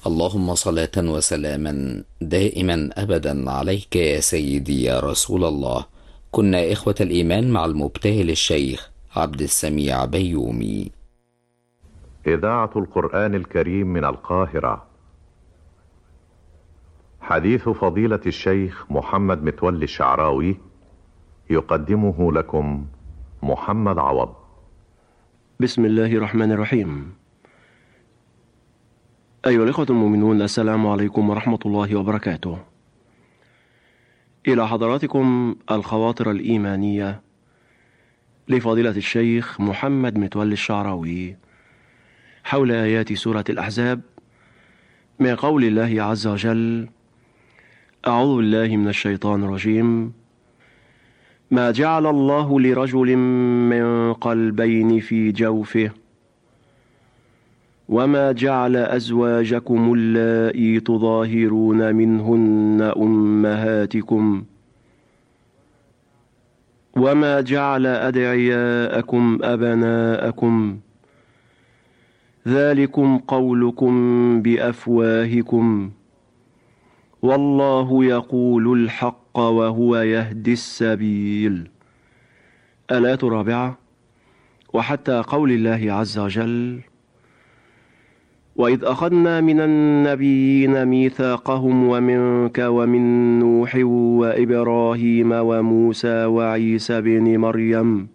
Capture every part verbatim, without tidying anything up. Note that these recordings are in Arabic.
اللهم صلاة وسلاما دائما أبدا عليك يا سيدي يا رسول الله. كنا إخوة الإيمان مع المبتهل الشيخ عبد السميع بيومي. إذاعة القرآن الكريم من القاهرة. حديث فضيلة الشيخ محمد متولي الشعراوي يقدمه لكم محمد عوض. بسم الله الرحمن الرحيم. أيها الإخوة المؤمنون، السلام عليكم ورحمة الله وبركاته. إلى حضراتكم الخواطر الإيمانية لفضيلة الشيخ محمد متولي الشعراوي حول آيات سورة الأحزاب من قول الله عز وجل: أعوذ بالله من الشيطان الرجيم. ما جعل الله لرجل من قلبين في جوفه وما جعل أزواجكم اللائي تظاهرون منهن أمهاتكم وما جعل أدعياءكم أبناءكم ذلكم قولكم بأفواهكم والله يقول الحق وهو يهدي السبيل. الآية الرابعة. وحتى قول الله عز وجل: وإذ أخذنا من النبيين ميثاقهم ومنك ومن نوح وإبراهيم وموسى وعيسى بن مريم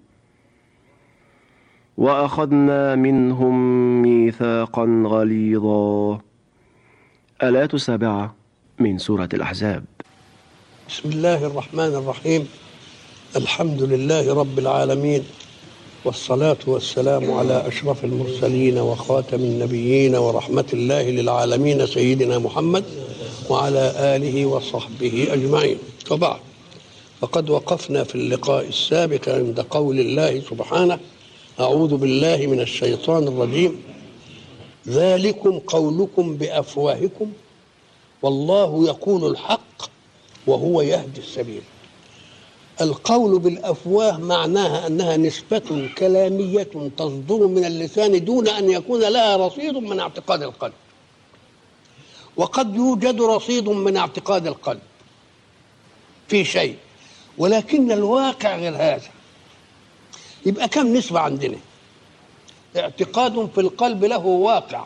وأخذنا منهم ميثاقا غليظا. الآية السابعة من سورة الأحزاب. بسم الله الرحمن الرحيم. الحمد لله رب العالمين، والصلاة والسلام على أشرف المرسلين وخاتم النبيين ورحمة الله للعالمين سيدنا محمد وعلى آله وصحبه أجمعين. وبعد، فقد وقفنا في اللقاء السابق عند قول الله سبحانه: أعوذ بالله من الشيطان الرجيم، ذلكم قولكم بأفواهكم والله يقول الحق وهو يهدي السبيل. القول بالأفواه معناها أنها نسبة كلامية تصدر من اللسان دون أن يكون لها رصيد من اعتقاد القلب، وقد يوجد رصيد من اعتقاد القلب في شيء ولكن الواقع غير هذا. يبقى كم نسبة عندنا؟ اعتقاد في القلب له واقع،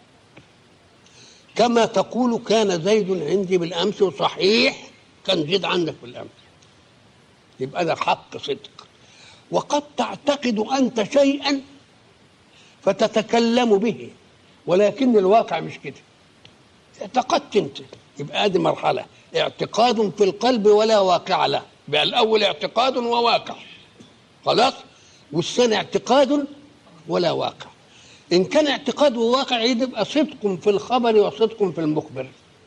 كما تقول كان زيد عندي بالأمس، وصحيح كان زيد عندك بالأمس، يبقى ده حق صدق. وقد تعتقد أنت شيئا فتتكلم به ولكن الواقع مش كده، اعتقدت أنت، يبقى هذه مرحلة اعتقاد في القلب ولا واقع له. بقى الأول اعتقاد وواقع، خلاص، والثاني اعتقاد ولا واقع. إن كان اعتقاد وواقع يبقى صدق في الخبر وصدق في المخبر،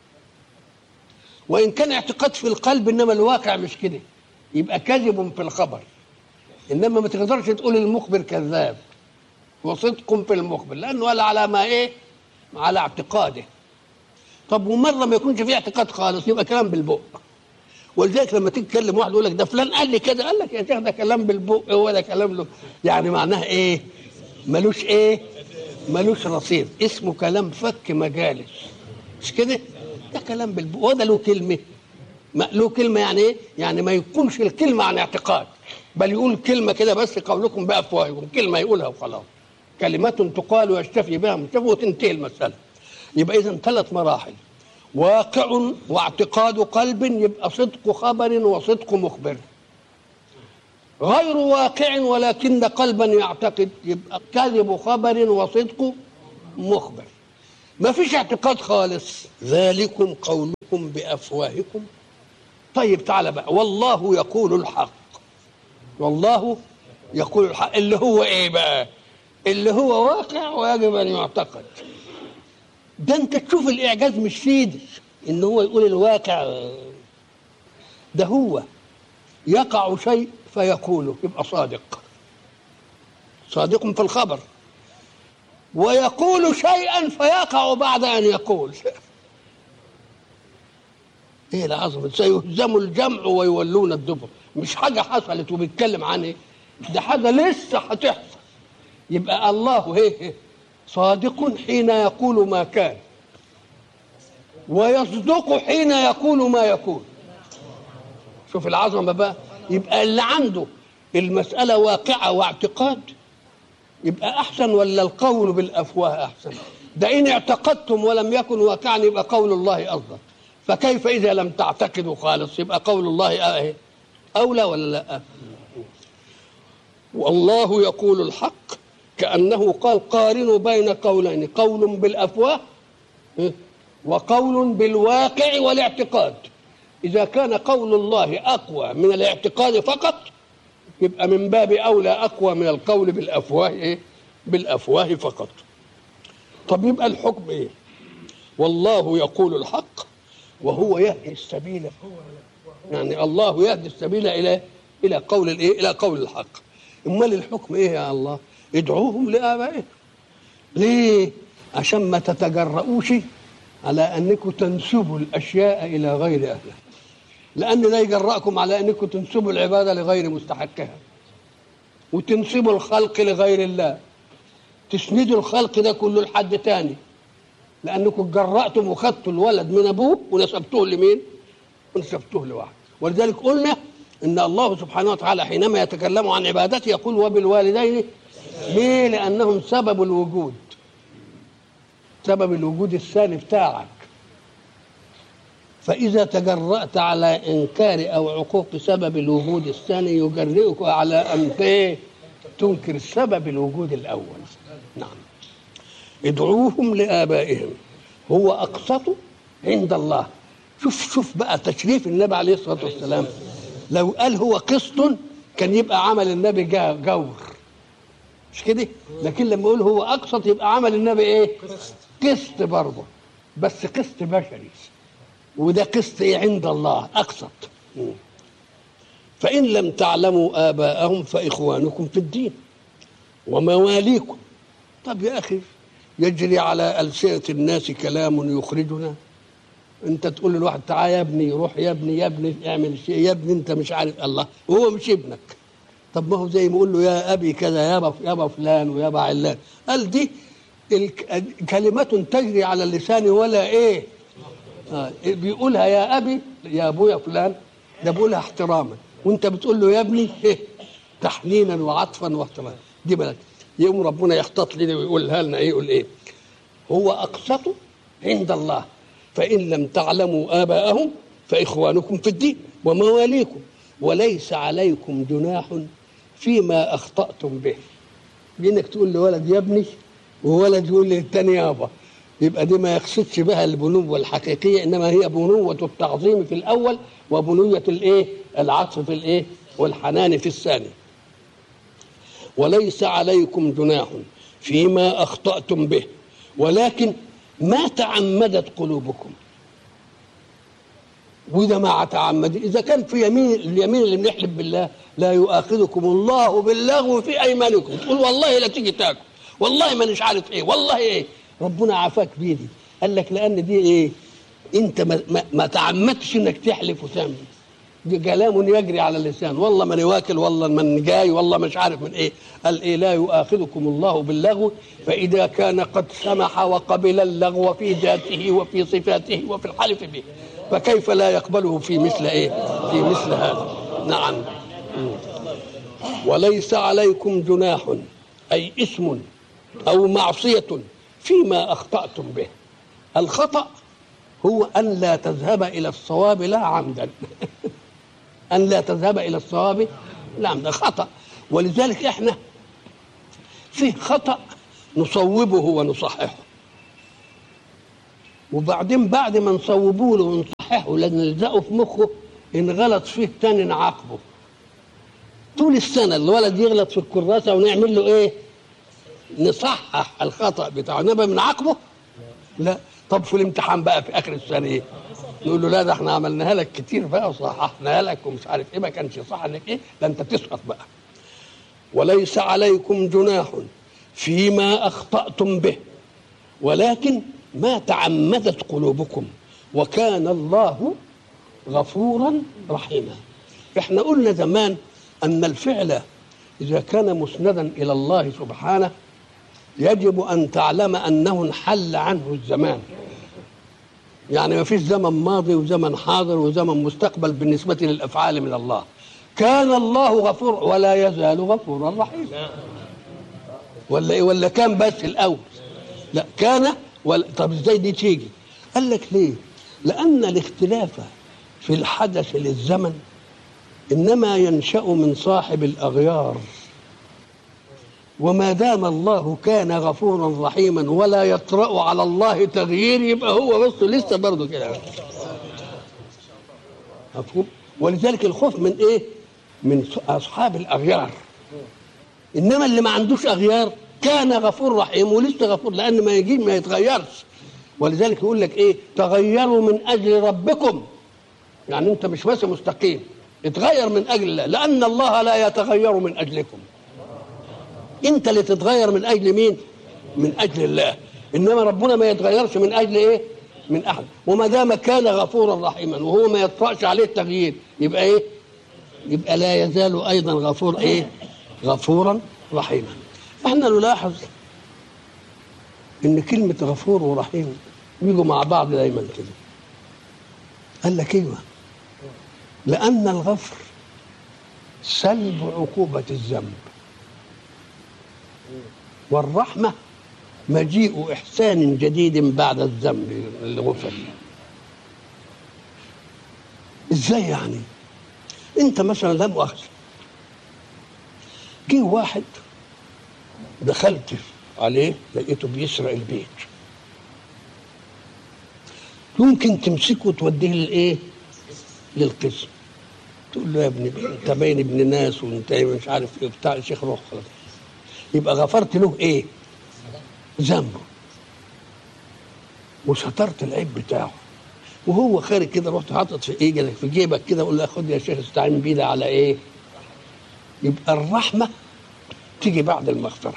وإن كان اعتقاد في القلب إنما الواقع مش كده يبقى كذب في الخبر، إنما ما تقدرش تقول المخبر كذاب، وصدق في المخبر لأنه ولا على ما إيه؟ على اعتقاده. طب ومرة ما يكونش فيه اعتقاد خالص يبقى كلام بالبق. ولذلك لما تتكلم واحد يقول لك ده فلان قال لي كده، قال لك يا شيخ ده كلام بالبق، هو ده كلام له، يعني معناه إيه؟ ملوش إيه؟ ملوش رصيد، اسمه كلام فك مجالس، مش كده؟ ده كلام بالبق، وده له كلمة، له كلمة يعني ايه؟ يعني ما يكونش الكلمة عن اعتقاد، بل يقول كلمة كده بس قولكم بأفواهكم، كلمة يقولها وخلاص، كلمات تقال ويشتفي بها مشتفي وتنتهي المسألة. يبقى إذن ثلاث مراحل: واقع واعتقاد قلب، يبقى صدق خبر وصدق مخبر. غير واقع ولكن قلبا يعتقد، يبقى كذب خبر وصدق مخبر. ما فيش اعتقاد خالص. ذلكم قولكم بأفواهكم. طيب تعالى بقى، والله يقول الحق. والله يقول الحق اللي هو ايه بقى؟ اللي هو واقع ويجب ان يعتقد. ده انت تشوف الاعجاز مش سيدي ان هو يقول الواقع، ده هو يقع شيء فيقوله، يبقى صادق، صادق في الخبر، ويقول شيئا فيقع بعد ان يقول. ايه العظمه؟ سيهزم الجمع ويولون الدبر. مش حاجه حصلت وبيتكلم عن ايه، ده حاجه لسه هتحصل. يبقى الله هي صادق حين يقول ما كان، ويصدق حين يقول ما يكون. شوف العظمة بقى. يبقى اللي عنده المسألة واقعة واعتقاد يبقى أحسن، ولا القول بالأفواه أحسن؟ ده إن اعتقدتم ولم يكن واقعا يبقى قول الله أفضل، فكيف إذا لم تعتقدوا خالص؟ يبقى قول الله أولى ولا لا؟ والله يقول الحق، كأنه قال قارنوا بين قولين، قول بالأفواه وقول بالواقع والاعتقاد. إذا كان قول الله أقوى من الاعتقاد فقط يبقى من باب أولى أقوى من القول بالأفواه إيه؟ بالأفواه فقط. طب يبقى الحكم إيه؟ والله يقول الحق وهو يهدي السبيل، يعني الله يهدي السبيل إلى إلى قول الإيه؟ إلى قول الحق. امال الحكم ايه يا الله؟ ادعوهم لآبائهم. ليه؟ عشان ما تتجرؤوش على انكم تنسبوا الاشياء الى غير اهلها، لان لا يجرأكم على انكم تنسبوا العباده لغير مستحقها وتنسبوا الخلق لغير الله، تسندوا الخلق ده كله لحد تاني، لانكم جرأتم وخدتوا الولد من ابوه ونسبتوه لمين؟ ونسبتوه لواحد. ولذلك قلنا إن الله سبحانه وتعالى حينما يتكلم عن عبادته يقول وبالوالدين. ليه؟ لأنهم سبب الوجود، سبب الوجود الثاني بتاعك. فإذا تجرأت على إنكار أو عقوق سبب الوجود الثاني يجرئك على أن تنكر سبب الوجود الأول. نعم. ادعوهم لآبائهم هو أقسط عند الله. شوف شوف بقى تشريف النبي عليه الصلاة والسلام. لو قال هو قسط كان يبقى عمل النبي جور، مش كده؟ لكن لما يقول هو اقسط يبقى عمل النبي ايه؟ قسط برضه، بس قسط بشري، وده قسط ايه عند الله؟ اقسط. فان لم تعلموا اباءهم فاخوانكم في الدين ومواليكم. طب يا اخي يجري على ألسنة الناس كلام يخرجنا، انت تقول للواحد تعال يا ابني، روح يا ابني، يا ابني اعمل شيء، يا ابني انت مش عارف الله، وهو مش ابنك. طب ما هو زي ما يقول له يا ابي كذا، يابا يابا فلان ويابا علان. قال دي كلمة تجري على اللسان ولا ايه؟ آه بيقولها يا ابي يا ابويا فلان، ده بيقولها احتراما، وانت بتقول له يا ابني ايه؟ تحنينا وعطفا واحتراما. دي بلد يوم ربنا يخطط لنا ويقولها لنا ايه؟ يقول ايه؟ هو اقسط عند الله فإن لم تعلموا آباءهم فإخوانكم في الدين ومواليكم وليس عليكم جناح فيما أخطأتم به. بإنك تقول لولد يا ابني وولد يقول للتاني يابا، يبقى دي ما يقصدش بها البنوة الحقيقية، إنما هي بنوة التعظيم في الأول وبنوة الإيه؟ العطف في الإيه؟ والحنان في الثاني. وليس عليكم جناح فيما أخطأتم به ولكن ما تعمدت قلوبكم. وإذا ما تعمد، إذا كان في يمين، اليمين اللي بنحلف بالله لا يؤاخذكم الله باللغو في أيمانكم، تقول والله لا تيجي تاكل، والله ما مش عارف إيه، والله إيه، ربنا عافاك بيدي. قال لك لأن دي إيه؟ أنت ما, ما, ما تعمدتش إنك تحلف وتعمل، دي كلام يجري على اللسان، والله من واكل، والله من جاي، والله مش عارف من ايه. قال ايه؟ لا يؤاخذكم الله باللغو فاذا كان قد سمح وقبل اللغو في ذاته وفي صفاته وفي الحلف به فكيف لا يقبله في مثل ايه؟ في مثل هذا. نعم. وليس عليكم جناح اي اسم او معصية فيما اخطأتم به. الخطأ هو ان لا تذهب الى الصواب لا عمدا أن لا تذهب إلى الصواب لا عمدا، خطأ. ولذلك إحنا فيه خطأ نصوبه ونصححه، وبعدين بعد ما نصوبه له ونصححه لأن نلزقه في مخه، إن غلط فيه تاني نعاقبه. طول السنة الولد يغلط في الكراسة ونعمل له إيه؟ نصحح الخطأ بتاعه، نبقى بنعاقبه؟ لا. طب في الامتحان بقى في آخر السنة إيه؟ نقول له لا ده احنا عملناها لك كتير بقى وصححناها لك ومش عارف ايه، ما كانش صح انك ايه، ده انت تسقط بقى. وليس عليكم جناح فيما اخطأتم به ولكن ما تعمدت قلوبكم وكان الله غفورا رحيما. احنا قلنا زمان ان الفعل اذا كان مسندا الى الله سبحانه يجب ان تعلم انه انحل عنه الزمان، يعني ما فيش زمن ماضي وزمن حاضر وزمن مستقبل بالنسبة للأفعال من الله. كان الله غفور ولا يزال غفورا رحيما. ولا إيه؟ ولا كان بس الأول؟ لا كان. ولا طب ازاي دي تيجي؟ قال لك ليه؟ لأن الاختلاف في الحدث للزمن إنما ينشأ من صاحب الأغيار، وما دام الله كان غفورا رحيما ولا يطرأ على الله تغيير يبقى هو بس لسه برضه كده. مفهوم؟ ولذلك الخوف من ايه؟ من اصحاب الاغيار. انما اللي ما عندوش اغيار كان غفور رحيم ولسه غفور، لان ما يجي ما يتغيرش. ولذلك يقول لك ايه؟ تغيروا من اجل ربكم. يعني انت مش بس مستقيم، اتغير من اجل الله، لان الله لا يتغير من اجلكم. انت اللي تتغير من اجل مين؟ من اجل الله. انما ربنا ما يتغيرش من اجل ايه؟ من احد. وما دام كان غفورا رحيما وهو ما يطرأش عليه التغيير يبقى ايه؟ يبقى لا يزال ايضا غفور ايه؟ غفورا رحيما. احنا نلاحظ ان كلمه غفور ورحيم يجوا مع بعض دايما كده. قال لك ايوه، لان الغفر سلب عقوبه الذنب، والرحمة مجيء إحسان جديد بعد الذنب اللي غفر. إزاي يعني؟ أنت مثلا لا مؤاخذة جه واحد دخلت عليه لقيته بيسرق البيت، يمكن تمسكه وتوديه للإيه؟ للقسم. تقول له يا ابني أنت باين ابن ناس وأنت مش عارف إيه بتاع الشيخ روح خلاص. يبقى غفرت له ايه؟ ذنبه وسترت العيب بتاعه. وهو خارج كده رحت حاطط في ايه في جيبك كده وقول له خد يا شيخ استعين بيه ده على ايه؟ يبقى الرحمه تيجي بعد المغفره،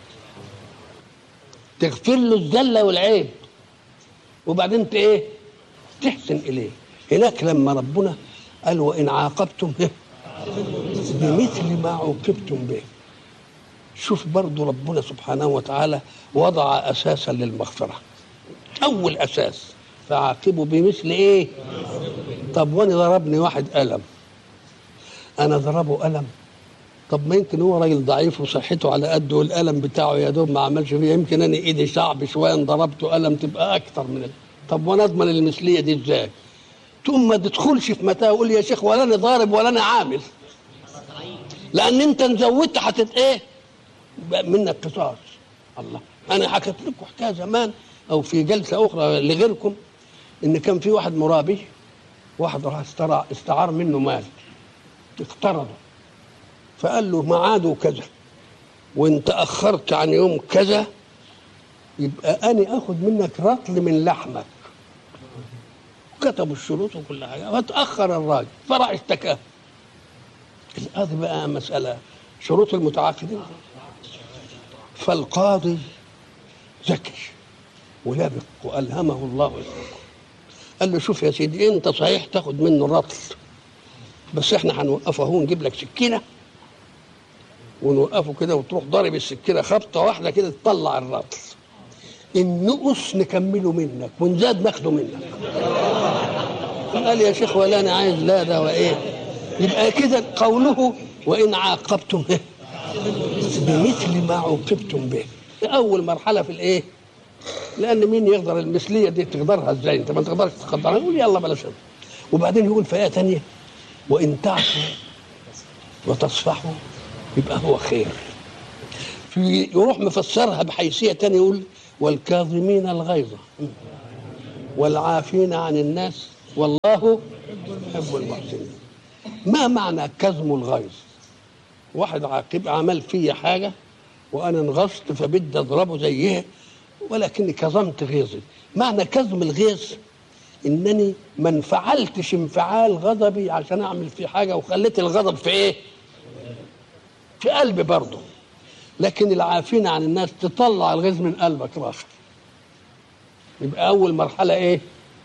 تغفر له الذله والعيب وبعدين انت ايه؟ تحسن اليه. هناك لما ربنا قال وان عاقبتم بمثل ما عوقبتم به. شوف برضو ربنا سبحانه وتعالى وضع أساسا للمغفرة، أول أساس فعاقبوا بمثل إيه؟ طب وأنا ضربني واحد ألم، أنا ضربه ألم، طب ما يمكن هو راجل ضعيف وصحته على قده والألم بتاعه يا دوب ما عملش فيه، يمكن أنا إيدي صعب شوية إن ضربته ألم تبقى أكتر من ال... طب وأنا أضمن المثلية دي إزاي؟ ثم ما تدخلش في متاهة وقول يا شيخ ولا أنا ضارب ولا أنا عامل، لأن أنت نزودت حتت إيه؟ منك قصاص. الله، انا حكيت لكم حكايه زمان او في جلسه اخرى لغيركم ان كان في واحد مرابي، واحد راح استرع استعار منه مال اقترضه، فقال له ميعاده كذا وانت اخرت عن يوم كذا يبقى انا اخذ منك رطل من لحمك. كتبوا الشروط وكل حاجه، فتاخر الراجل فراح اشتكاه. القاضي بقى مساله شروط المتعاقدين، فالقاضي ذكي ولابق والهمه الله الحكم، قال له شوف يا سيدي انت صحيح تاخد منه الرطل، بس احنا هنوقفه اهو نجيب لك سكينه ونوقفه كده وتروح ضارب السكينه خبطه واحده كده تطلع الرطل، النقص نكمله منك ونزاد ناخده منك. قال يا شيخ ولا انا عايز لا ده وايه. يبقى كده قوله وان عاقبتم بمثل ما عوقبتم به، اول مرحله في الايه؟ لان مين يقدر المثليه دي تقدرها ازاي؟ انت ما تقدرش تقدرها، يقول يلا بلاش. وبعدين يقول في ايه ثانيه وان تعفوا وتصفحوا يبقى هو خير. في يروح مفسرها بحيثيه ثانيه يقول والكاظمين الغيظ والعافين عن الناس والله يحب المحسنين. ما معنى كظم الغيظ؟ واحد عاقب عمل فيا حاجه وانا انغصت فبدي اضربه زيه ولكني كظمت غيظي. معنى كظم الغيظ انني ما انفعلتش انفعال غضبي عشان اعمل فيه حاجه وخليت الغضب في ايه؟ في قلبي برضه. لكن العافين عن الناس تطلع الغيظ من قلبك راخر. يبقى اول مرحله ايه؟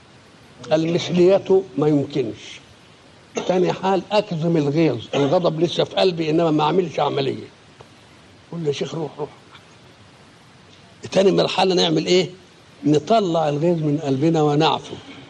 المثليه ما يمكنش. ثاني حال اكظم الغيظ، الغضب لسه في قلبي انما ما اعملش عمليه. قول يا شيخ روح روح. ثاني مرحله نعمل ايه؟ نطلع الغيظ من قلبنا ونعفو.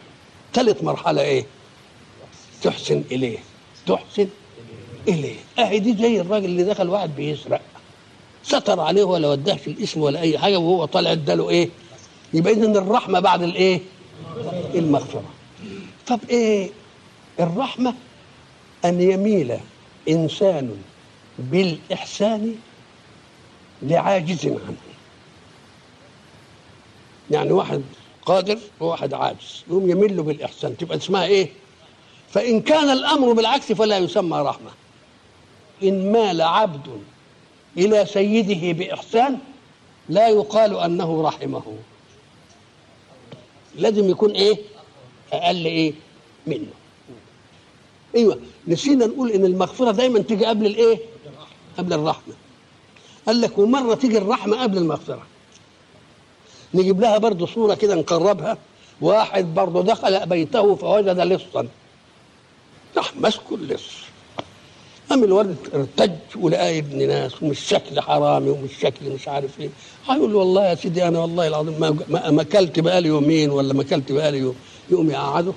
ثالث مرحله ايه؟ تحسن اليه. تحسن اليه. اهي دي زي الراجل اللي دخل واحد بيسرق، ستر عليه ولا ودهش الاسم ولا اي حاجه، وهو طالع اداله ايه؟ يبقى اذن الرحمه بعد الايه؟ المغفره. طب ايه الرحمه؟ ان يميل انسان بالاحسان لعاجز عنه. يعني واحد قادر وواحد عاجز، يقوم يميل له بالاحسان، تبقى اسمها ايه؟ فان كان الامر بالعكس فلا يسمى رحمه. ان مال عبد الى سيده باحسان لا يقال انه رحمه، لازم يكون ايه؟ اقل ايه منه. ايوه، نسينا نقول ان المغفره دايما تيجي قبل الايه؟ قبل الرحمه. قال لك ومره تيجي الرحمه قبل المغفره. نجيب لها برضه صوره كده نقربها. واحد برضه دخل بيته فوجد لصا، راح مسكه اللص، قام الولد ارتج ولقى ابن ناس ومش شكل حرامي ومش شكل مش عارف ايه. هيقول له والله يا سيدي انا والله العظيم ما ما اكلت بقالي يومين ولا ما اكلت بقالي يوم. يقوم يقعده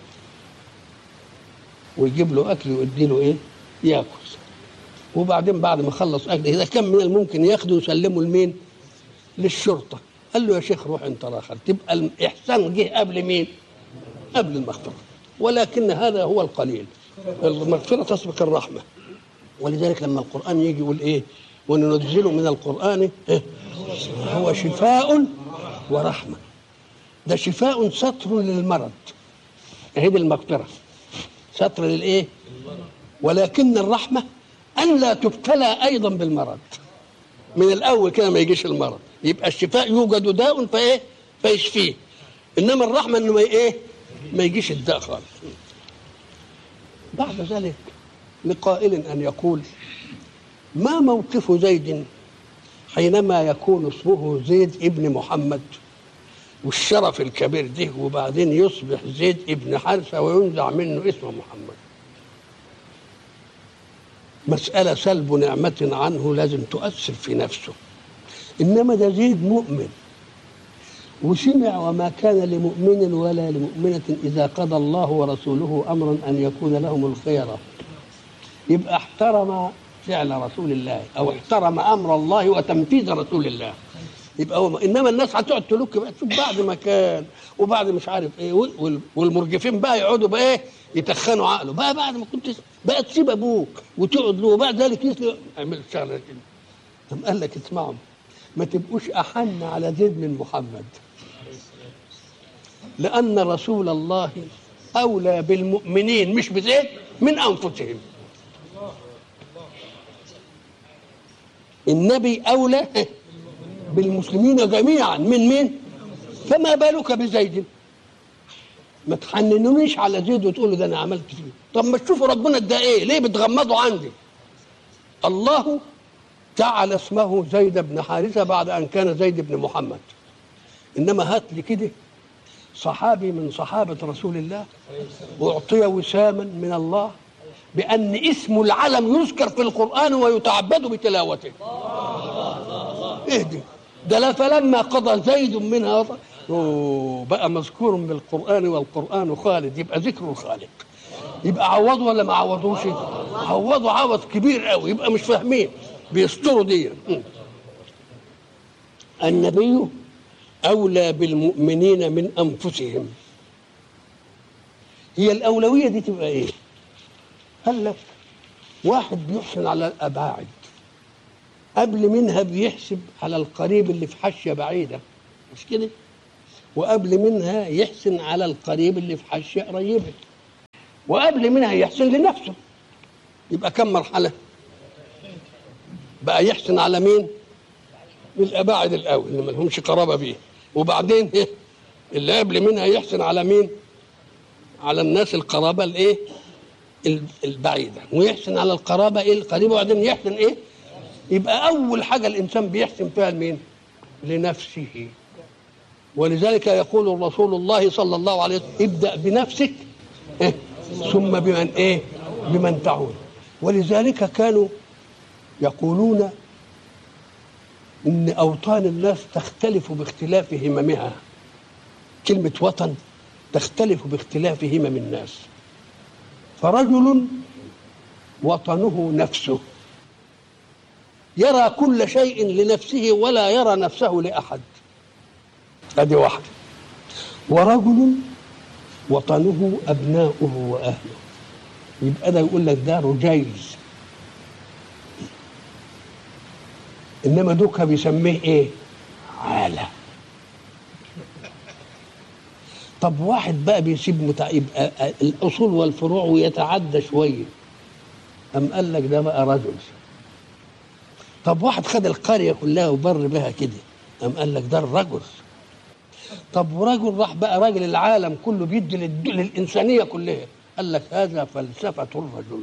ويجيب له اكل ويدي له ايه؟ ياكل. وبعدين بعد ما خلص اكل اذا كان من الممكن ياخده ويسلمه لمين؟ للشرطه. قال له يا شيخ روح انت راخر. تبقى الاحسان جه قبل مين؟ قبل المغفره. ولكن هذا هو القليل. المغفره تسبق الرحمه. ولذلك لما القرآن يجي يقول إيه؟ وننزله من القرآن إيه؟ هو شفاء ورحمة. ده شفاء ستر للمرض، هي دي المغفرة، ستر للإيه؟ ولكن الرحمة أن لا تبتلى أيضا بالمرض من الأول كده، ما يجيش المرض. يبقى الشفاء يوجد داء فإيه؟ فيشفيه. إنما الرحمة إنه ما إيه؟ ما يجيش الداء خالص. بعد ذلك لقائل أن يقول ما موقف زيد حينما يكون اسمه زيد ابن محمد والشرف الكبير ده، وبعدين يصبح زيد ابن حارثة وينزع منه اسم محمد؟ مسألة سلب نعمة عنه لازم تؤثر في نفسه. إنما ده زيد مؤمن وسمع وما كان لمؤمن ولا لمؤمنة إذا قضى الله ورسوله أمرا أن يكون لهم الخيرة. يبقى احترم فعل رسول الله او احترم امر الله وتنفيذ رسول الله. يبقى هو، انما الناس هتقعد تلوك بقى تشوف بعد ما كان وبعد مش عارف ايه، والمرجفين بقى يقعدوا بقى ايه يتخنوا عقله بقى بعد ما كنت بقى تسيب ابوك وتقعد له وبعد ذلك يسلم اعمل الشغله كده. قام قال لك اسمعوا، ما تبقوش احن على زيد من محمد، لان رسول الله اولى بالمؤمنين مش بزيد من انفسهم. النبي أولى بالمسلمين جميعا من مين؟ فما بالك بزيد؟ ما تحننونيش على زيد وتقولوا ده أنا عملت فيه. طب ما تشوفوا ربنا ادى إيه؟ ليه بتغمضوا عندي؟ الله جعل اسمه زيد بن حارثة بعد أن كان زيد بن محمد. إنما هات لي كده صحابي من صحابة رسول الله أعطي وساما من الله بأن اسم العلم يذكر في القرآن ويتعبد بتلاوته. اهدي ده لا فلما قضى زيد منها بقى مذكور بالقرآن والقرآن خالد، يبقى ذكر الخالق. يبقى عوضوا ولا ما عوضوش؟ عوضوا عوض كبير قوي. يبقى مش فاهمين بيستروا دي. النبي أولى بالمؤمنين من أنفسهم. هي الأولوية دي تبقى إيه؟ قال لك واحد بيحسن على الأباعد قبل منها بيحسب على القريب اللي في حاشية بعيدة، مش كده؟ وقبل منها يحسن على القريب اللي في حاشية قريبة، وقبل منها يحسن لنفسه. يبقى كم مرحلة؟ بقى يحسن على مين؟ الأباعد الأول اللي ما لهمش قرابة بيه، وبعدين اللي قبل منها يحسن على مين؟ على الناس القرابة الإيه؟ البعيدة، ويحسن على القرابة إيه؟ القريبة، وبعدين يحسن إيه؟ يبقى أول حاجة الإنسان بيحسن فيها لمين؟ لنفسه. ولذلك يقول رسول الله صلى الله عليه وسلم ابدأ بنفسك إيه؟ ثم بمن إيه؟ بمن تعود. ولذلك كانوا يقولون إن أوطان الناس تختلف باختلاف هممها. كلمة وطن تختلف باختلاف همم الناس. فرجل وطنه نفسه، يرى كل شيء لنفسه ولا يرى نفسه لأحد، هذه واحدة. ورجل وطنه أبناؤه وأهله، يبقى ده يقول لك ده رجيل. إنما دوكا بيسميه إيه؟ عالة. طب واحد بقى بيسيب متع... يبقى الأصول والفروع ويتعدى شوية، أم قال لك ده بقى رجل. طب واحد خد القرية كلها وبر بها كده، أم قال لك ده الرجل. طب ورجل راح بقى راجل العالم كله بيدي للإنسانية كلها، قال لك هذا فلسفة الرجل.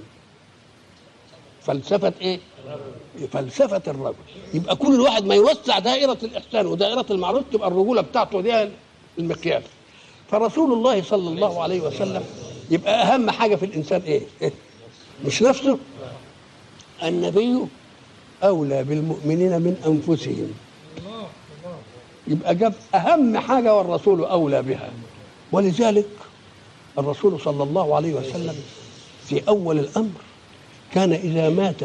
فلسفة إيه؟ فلسفة الرجل. يبقى كل واحد ما يوسع دائرة الإحسان ودائرة المعروف تبقى الرجولة بتاعته دي المقياس. فرسول الله صلى الله عليه وسلم يبقى أهم حاجة في الإنسان إيه؟ مش نفسه. النبي أولى بالمؤمنين من أنفسهم، يبقى جاب أهم حاجة والرسول أولى بها. ولذلك الرسول صلى الله عليه وسلم في أول الأمر كان إذا مات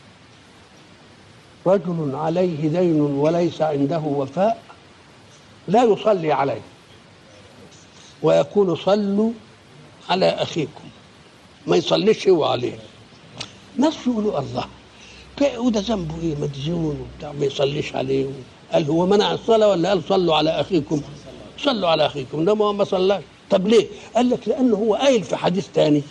رجل عليه دين وليس عنده وفاء لا يصلي عليه، ويقول صلوا على أخيكم، ما يصليش هو عليه. ناس يقولوا الله وده ذنبه ايه مديون وبتاع ما يصليش عليه، قال هو منع الصلاه ولا قال صلوا على اخيكم؟ صلوا على اخيكم، ده ما صلاش. طب ليه؟ قال لك لانه هو قايل في حديث ثاني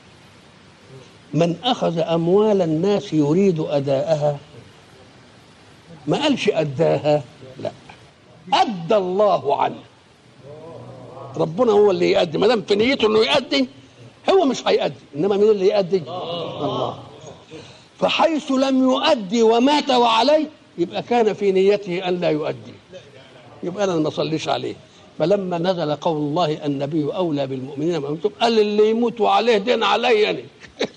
من اخذ اموال الناس يريد اداءها، ما قالش اداها، لا ادى الله عنه. ربنا هو اللي يؤدي، ما دام في نيته انه يؤدي هو مش هيؤدي، انما مين اللي يؤدي؟ الله. فحيث لم يؤدي ومات وعليه يبقى كان في نيته ان لا يؤدي، يبقى انا ما اصليش عليه. فلما نزل قول الله النبي اولى بالمؤمنين من انفسهم، قال اللي يموت وعليه دين علي انا.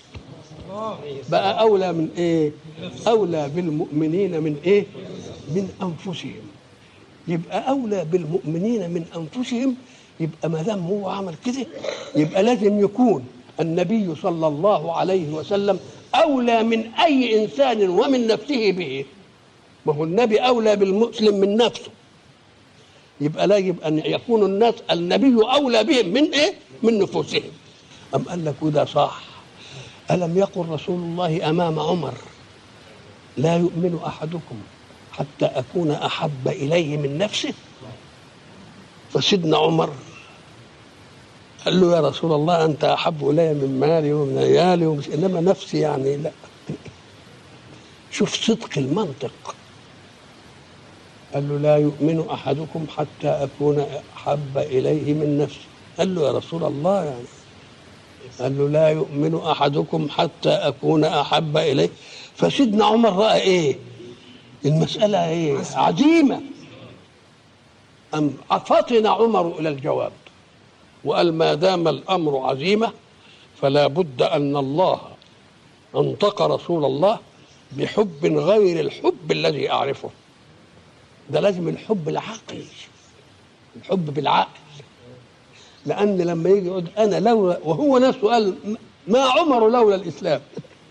بقى اولى من ايه؟ اولى بالمؤمنين من ايه؟ من انفسهم. يبقى اولى بالمؤمنين من انفسهم، يبقى ما دام هو عمل كده يبقى لازم يكون النبي صلى الله عليه وسلم أولى من أي إنسان ومن نفسه به. ما هو النبي أولى بالمسلم من نفسه، يبقى لا يجب أن يكون الناس النبي أولى بهم من إيه؟ من نفوسهم. أم قال لك وده صح. ألم يقل رسول الله أمام عمر لا يؤمن أحدكم حتى أكون أحب إليه من نفسه؟ فسيدنا عمر قال له يا رسول الله أنت أحب إلي من مالي ومن عيالي ومش إنما نفسي يعني لا. شوف صدق المنطق. قال له لا يؤمن أحدكم حتى أكون أحب إليه من نفسي. قال له يا رسول الله يعني، قال له لا يؤمن أحدكم حتى أكون أحب إليه. فسيدنا عمر رأى إيه؟ المسألة إيه؟ عديمة. أم فطن عمر إلى الجواب وقال ما دام الأمر عزيمة فلا بد أن الله انطق رسول الله بحب غير الحب الذي أعرفه. ده لازم الحب العقلي، الحب بالعقل. لأن لما يجي يقول أنا لولا، وهو نفسه قال ما عمر لولا الإسلام،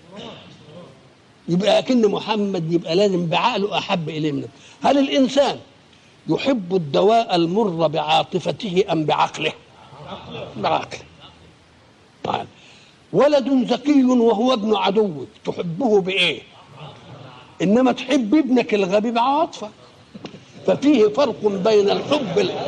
يبقى أكن محمد يبقى لازم بعقله أحب إليه منه. هل الإنسان يحب الدواء المر بعاطفته أم بعقله؟ بعقله. طيب ولد ذكي وهو ابن عدوك تحبه بإيه؟ إنما تحب ابنك الغبي بعاطفة. ففيه فرق بين الحب ال...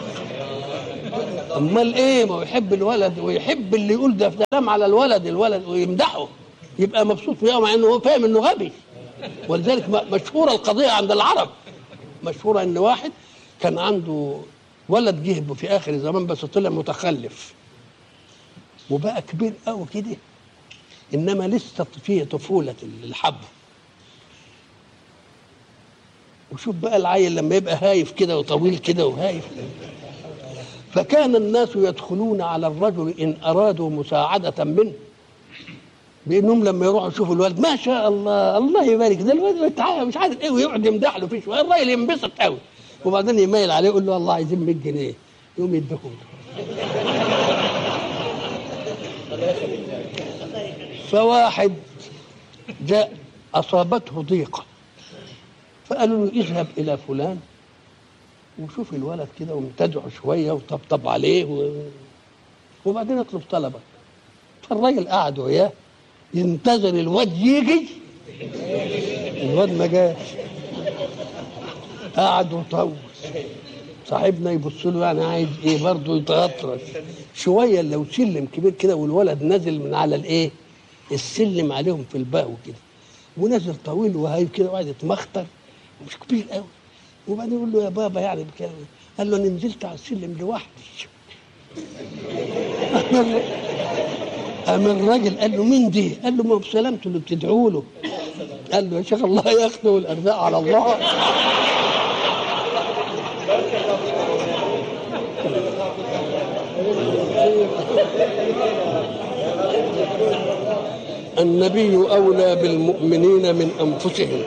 أمال إيه؟ ما يحب الولد ويحب اللي يقول ده كلام على الولد الولد ويمدحه، يبقى مبسوط فيه مع إنه هو فاهم إنه غبي. ولذلك مشهورة القضية عند العرب، مشهورة إن واحد كان عنده ولد جه في آخر الزمان بس طلع متخلف وبقى كبير قوي كده، إنما لسه فيه طفولة الحب. وشوف بقى العيل لما يبقى هايف كده وطويل كده وهايف. فكان الناس يدخلون على الرجل إن أرادوا مساعدة منه بانهم لما يروحوا يشوفوا الولد ما شاء الله الله يبارك ده الولد مش عارف ايه، ويقعد يمدح له فيه شويه، الراجل ينبسط قوي وبعدين يميل عليه يقول له والله عايزين مية جنيه، يقوم يديهم له. فواحد جاء أصابته ضيقة فقالوا له اذهب إلى فلان وشوف الولد كده وامتدعه شوية وطبطب عليه و... وبعدين اطلب طلبك. فالراجل قعد وياه ينتظر الواد يجي، الواد ما جاش، قعد وطول. صاحبنا يبص له يعني عايز ايه برضه، يتغطرس شويه. لو سلم كبير كده والولد نازل من على الايه السلم عليهم في الباء وكده، ونازل طويل وهاي كده وقاعد يتمخطر مش كبير قوي. وبعدين يقول له يا بابا يعني بكده، قال له انا نزلت على السلم لوحدي. قام الراجل قال له مين دي؟ قال له ما بسلامته اللي بتدعوا له. قال له يا شيخ الله ياخده والارزاق على الله. النبي أولى بالمؤمنين من أنفسهم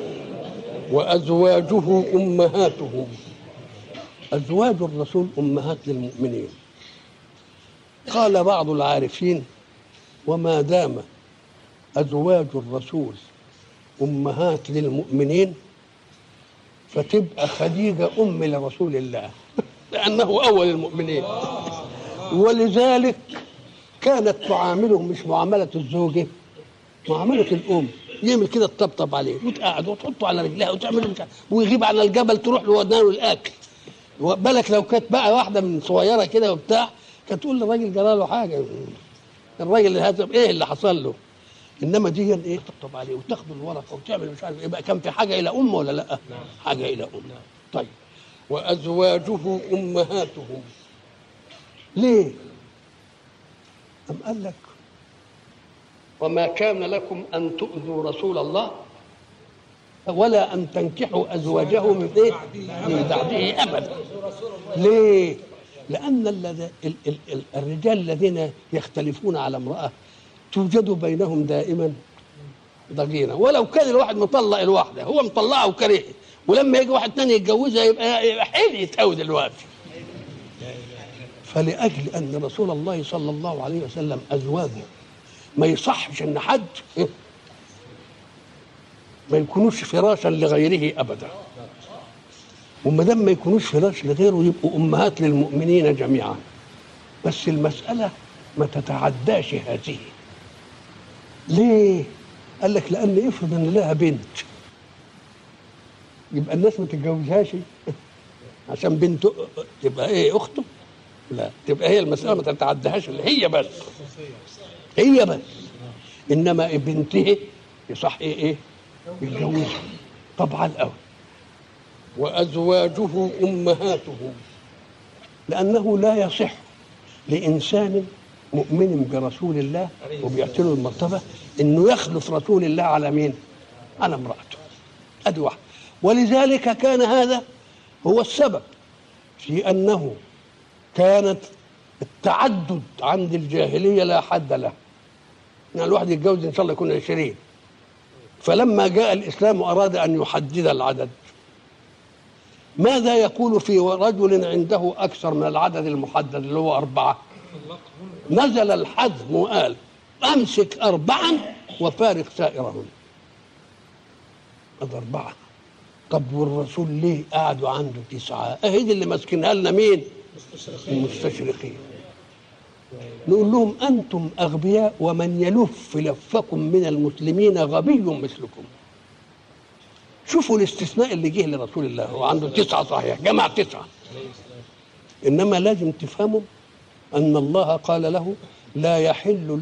وأزواجه أمهاتهم. أزواج الرسول أمهات للمؤمنين. قال بعض العارفين وما دام أزواج الرسول أمهات للمؤمنين فتبقى خديجة أم لرسول الله لأنه أول المؤمنين، ولذلك كانت تعامله مش معاملة الزوجة، معاملة الأم. يعمل كده تطبطب عليه وتقعد وتحطه على رجلها وتعمل مش ويغيب عن الجبل تروح له ودنانه الأكل. بالك لو كانت بقى واحدة من صغيرة كده وبتاع كانت تقول للراجل جرى له حاجة، الراجل هذا إيه اللي حصل له؟ إنما دي إيه تطبطب عليه وتاخد الورقة وتعمل مش عارف. يبقى كان في حاجة إلى أم ولا لأ؟ حاجة إلى أم. طيب وأزواجه أمهاتهم. ليه؟ أم قال لك وما كان لكم أن تؤذوا رسول الله ولا أن تنكحوا أزواجه من إيه؟ من بعده أبدا. ليه؟ لأن ال ال ال الرجال الذين يختلفون على امرأة توجد بينهم دائما ضغينة، ولو كان الواحد مطلق الواحدة هو مطلقها وكرهها، ولما يجي واحد تاني يتجوزها يبقى يبقى حيل يتهود دلوقتي. فلأجل أن رسول الله صلى الله عليه وسلم أزواجه ما يصحش أن حد ما يكونوش فراشا لغيره أبدا، وما دام ما يكونوش فراش لغيره يبقوا أمهات للمؤمنين جميعا. بس المسألة ما تتعداش هذه. ليه؟ قال لك لأن افرض أن لها بنت يبقى الناس ما تتجوزهاش عشان بنته تبقى ايه اخته؟ لا، تبقى هي المسألة ما تتعداهاش اللي هي بس هي بس، انما بنته يصح ايه ايه يتجوزها طبعا الاول. وازواجه امهاته، لانه لا يصح لانسان مؤمن برسول الله وبيعتله المرتبه انه يخلف رسول الله على مين؟ على امراته. ادي واحد. ولذلك كان هذا هو السبب في انه كانت التعدد عند الجاهليه لا حد له، يعني الواحد يتجوز ان شاء الله يكون عشرين. فلما جاء الاسلام اراد ان يحدد العدد، ماذا يقول في رجل عنده اكثر من العدد المحدد اللي هو اربعه؟ نزل الحزم وقال امسك اربعا وفارق سائرهم. هذا اربعه. طب والرسول ليه قعدوا عنده تسعه؟ اهي دي اللي ماسكينها لنا مين؟ المستشرقين. نقول لهم انتم اغبياء ومن يلف لفكم من المسلمين غبي مثلكم. شوفوا الاستثناء اللي جه لرسول الله، هو عنده تسعه صحيح، جمع تسعه، انما لازم تفهموا ان الله قال له لا يحل